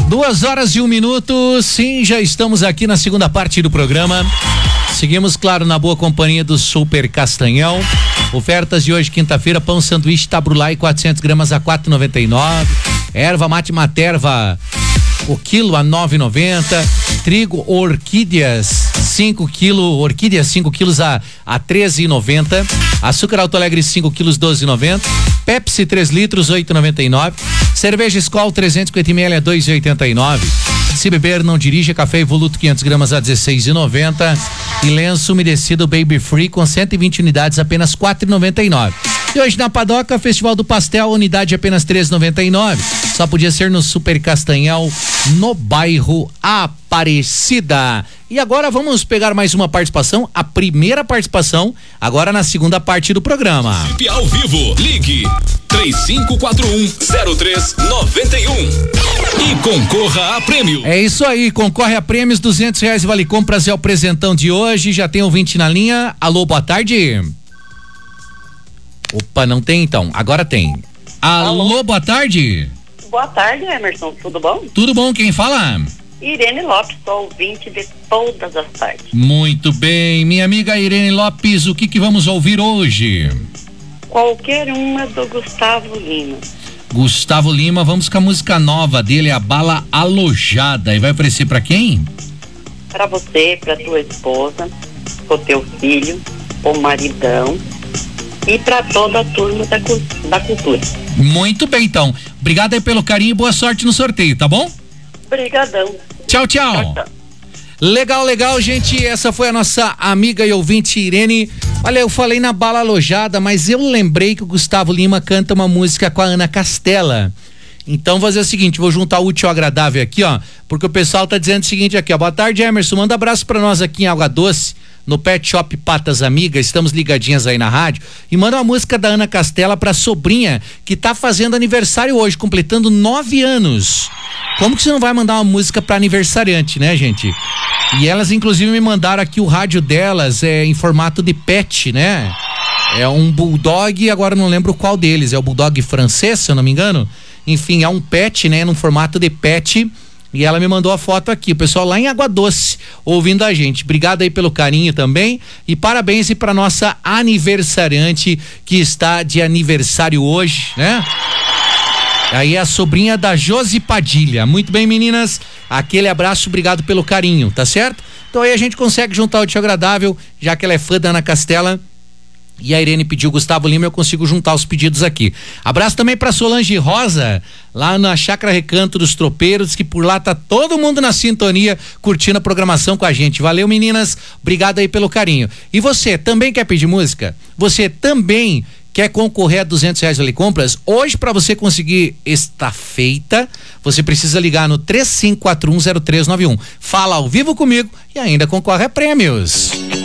2h01, sim, já estamos aqui na segunda parte do programa. Seguimos, claro, na boa companhia do Super Castanhão. Ofertas de hoje, quinta-feira: pão sanduíche Tabrulai 400 gramas a 4,99. Erva mate Materva, o quilo a 9,90. Trigo orquídeas 5 quilos a 13,90. Açúcar Alto Alegre 5 quilos 12,90. Pepsi 3 litros 8,99. Cerveja Skol 350 ml a 2,89. Se beber, não dirija. Café Evoluto 500 gramas a 16,90. E lenço umedecido Baby Free com 120 unidades apenas 4,99. E hoje na Padoca, Festival do Pastel, unidade apenas 3,99. Só podia ser no Super Castanhal, no bairro Aparecida. E agora vamos pegar mais uma participação, a primeira participação, agora na segunda parte do programa. Participe ao vivo, ligue 3541-0391 e concorra a prêmio. É isso aí, concorre a prêmios, R$200 vale compras, é o presentão de hoje. Já tem ouvinte na linha. Alô, boa tarde. Opa, não tem então, agora tem. Alô, boa tarde. Boa tarde, Emerson, tudo bom? Tudo bom, quem fala? Irene Lopes, sou ouvinte de todas as tardes. Muito bem, minha amiga Irene Lopes, o que vamos ouvir hoje? Qualquer uma do Gustavo Lima. Gustavo Lima, vamos com a música nova dele, A Bala Alojada. E vai oferecer pra quem? Pra você, pra tua esposa, pro teu filho, pro maridão e pra toda a turma da cultura. Muito bem, então. Obrigado aí pelo carinho e boa sorte no sorteio, tá bom? Obrigadão. Tchau, tchau. Legal, gente. Essa foi a nossa amiga e ouvinte Irene. Olha, eu falei na Bala Alojada, mas eu lembrei que o Gustavo Lima canta uma música com a Ana Castela. Então, vou fazer o seguinte, vou juntar o útil ao agradável aqui, ó, porque o pessoal tá dizendo o seguinte aqui, ó. Boa tarde, Emerson. Manda abraço pra nós aqui em Água Doce, no Pet Shop Patas Amigas. Estamos ligadinhas aí na rádio. E manda uma música da Ana Castela pra sobrinha, que tá fazendo aniversário hoje, completando 9 anos. Como que você não vai mandar uma música pra aniversariante, né, gente? E elas, inclusive, me mandaram aqui o rádio delas, em formato de pet, né? É um bulldog, agora não lembro qual deles. É o bulldog francês, se eu não me engano. Enfim, é um pet, né? Num formato de pet. E ela me mandou a foto aqui. O pessoal lá em Água Doce, ouvindo a gente. Obrigado aí pelo carinho também. E parabéns para nossa aniversariante, que está de aniversário hoje, né? Aí é a sobrinha da Josi Padilha. Muito bem, meninas. Aquele abraço, obrigado pelo carinho, tá certo? Então aí a gente consegue juntar o útil agradável, já que ela é fã da Ana Castela. E a Irene pediu Gustavo Lima, eu consigo juntar os pedidos aqui. Abraço também pra Solange Rosa, lá na Chácara Recanto dos Tropeiros, que por lá tá todo mundo na sintonia, curtindo a programação com a gente. Valeu, meninas, obrigado aí pelo carinho. E você também quer pedir música? Você também quer concorrer a R$200 vale compras? Hoje, para você conseguir esta feita, você precisa ligar no 35410391. Fala ao vivo comigo e ainda concorre a prêmios.